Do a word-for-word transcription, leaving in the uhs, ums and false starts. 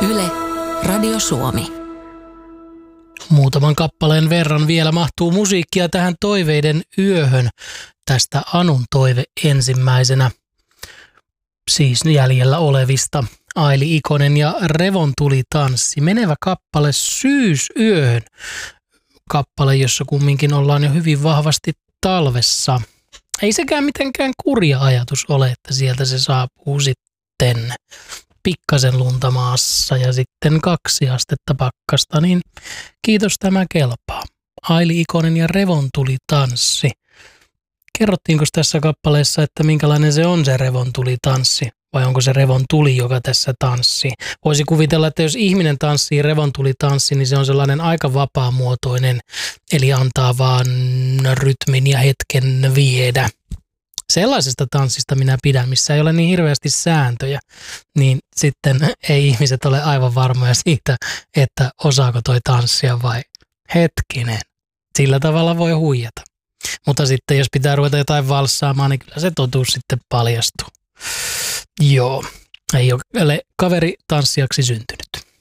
Yle, Radio Suomi. Muutaman kappaleen verran vielä mahtuu musiikkia tähän toiveiden yöhön. Tästä Anun toive ensimmäisenä. Siis jäljellä olevista. Aili Ikonen ja Revontulitanssi. Menevä kappale Syysyöhön. Kappale, jossa kumminkin ollaan jo hyvin vahvasti talvessa. Ei sekään mitenkään kurja ajatus ole, että sieltä se saapuu sitten pikkasen lunta maassa ja sitten kaksi astetta pakkasta, niin kiitos, tämä kelpaa. Aili Ikonen ja Revontulitanssi. Kerrottiinko tässä kappaleessa, että minkälainen se on se revontulitanssi? Vai onko se revontuli, joka tässä tanssii? Voisi kuvitella, että jos ihminen tanssii revontulitanssi, niin se on sellainen aika vapaamuotoinen, eli antaa vaan rytmin ja hetken viedä. Sellaisesta tanssista minä pidän, missä ei ole niin hirveästi sääntöjä, niin sitten ei ihmiset ole aivan varmoja siitä, että osaako toi tanssia vai hetkinen. Sillä tavalla voi huijata. Mutta sitten jos pitää ruveta jotain valssaamaan, niin kyllä se totuus sitten paljastuu. Joo, ei ole kaveri tanssijaksi syntynyt.